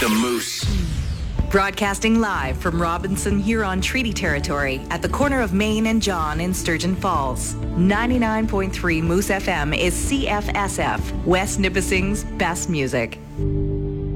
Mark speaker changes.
Speaker 1: The Moose.
Speaker 2: Broadcasting live from Robinson Huron Treaty Territory at the corner of Main and John in Sturgeon Falls. 99.3 Moose FM is CFSF, West Nipissing's best music.